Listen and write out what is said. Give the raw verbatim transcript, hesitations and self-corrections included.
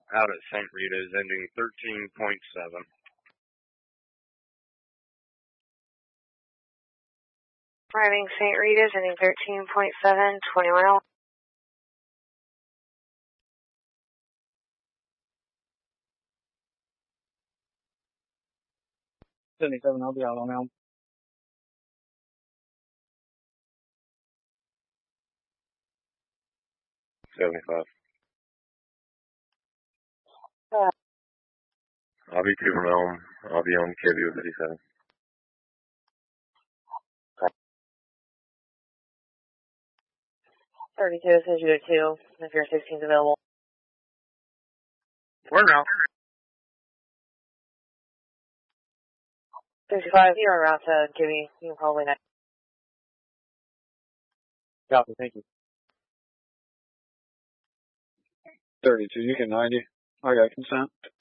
out at Saint Rita's, ending thirteen point seven. Arriving Saint Rita's, ending thirteen point seven, twenty-one L. seventy-seven, I'll be out on Elm. seventy-five. Uh, I'll be two from Elm. I'll be on K B O fifty-seven. thirty-two, this is you two, if your sixteen is available. Where now? fifty-five, you're around to give me, you can probably next. Copy, thank you. thirty-two, you can ninety. I got consent.